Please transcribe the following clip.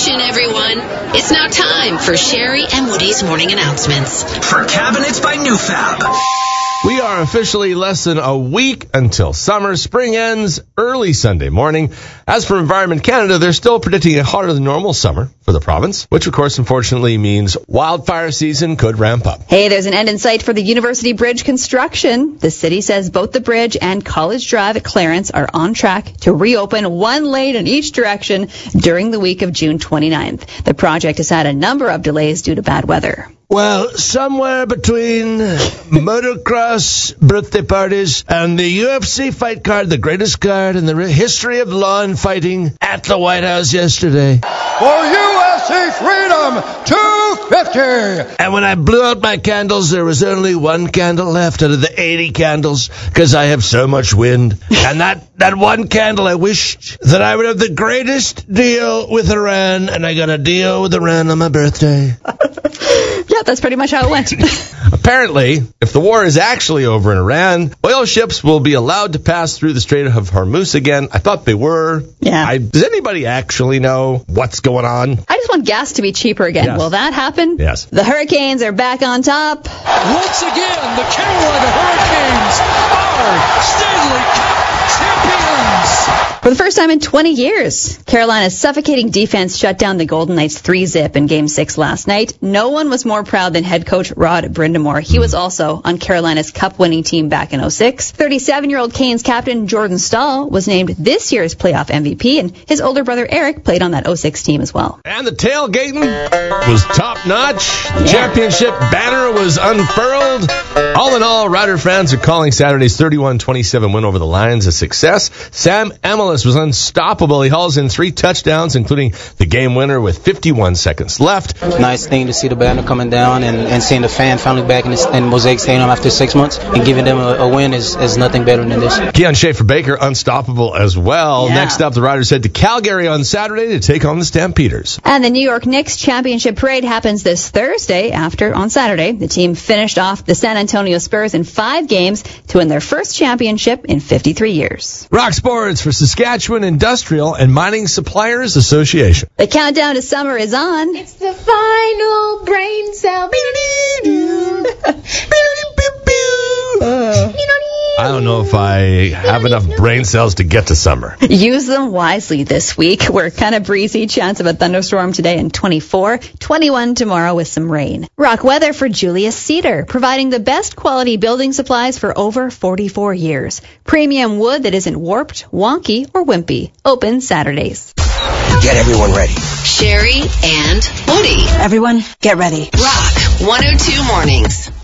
Attention, everyone. It's now time for Sherry and Woody's morning announcements. For Cabinets by NewFab. We are officially less than a week until summer. Spring ends early Sunday morning. As for Environment Canada, they're still predicting a hotter than normal summer for the province, which of course unfortunately means wildfire season could ramp up. Hey, there's an end in sight for the University Bridge construction. The city says both the bridge and College Drive at Clarence are on track to reopen one lane in each direction during the week of June 29th. The project has had a number of delays due to bad weather. Well, somewhere between motocross birthday parties and the UFC fight card, the greatest card in the history of lawn fighting at the White House yesterday. For UFC Freedom 250! And when I blew out my candles, there was only one candle left out of the 80 candles because I have so much wind. And that one candle, I wished that I would have the greatest deal with Iran, and I got a deal with Iran on my birthday. Yeah, that's pretty much how it went. Apparently, if the war is actually over in Iran, oil ships will be allowed to pass through the Strait of Hormuz again. I thought they were. Yeah. Does anybody actually know what's going on? I just want gas to be cheaper again. Yes. Will that happen? Yes. The Hurricanes are back on top. Once again, the Carolina Hurricanes are Stanley Cup champions! For the first time in 20 years, Carolina's suffocating defense shut down the Golden Knights 3-0 in Game 6 last night. No one was more proud than head coach Rod Brind'Amour. He was also on Carolina's cup-winning team back in 06. 37-year-old Canes captain Jordan Staal was named this year's playoff MVP, and his older brother Eric played on that 06 team as well. And the tailgating was top-notch. The championship banner was unfurled. All in all, Rider fans are calling Saturday's 31-27 win over the Lions a success. Sam Emilus was unstoppable. He hauls in 3 touchdowns, including the game winner with 51 seconds left. Nice thing to see the banner coming down and seeing the fan finally back in Mosaic Stadium after 6 months and giving them a win is nothing better than this. Keon Schaefer-Baker, unstoppable as well. Yeah. Next up, the Riders head to Calgary on Saturday to take on the Stampeders. And the New York Knicks championship parade happens this Thursday after, on Saturday, the team finished off the San Antonio Spurs in 5 games to win their first championship in 53 years. Rock Sports for Saskatchewan Industrial and Mining Suppliers Association. The countdown to summer is on. It's the final brain cell. I don't know if I have enough brain cells to get to summer. Use them wisely this week. We're kind of breezy, chance of a thunderstorm today and 24, 21 tomorrow with some rain. Rock weather for Julius Cedar, providing the best quality building supplies for over 44 years. Premium wood that isn't warped, wonky, or wimpy. Open Saturdays. Get everyone ready. Sherry and Woody. Everyone, get ready. Rock 102 Mornings.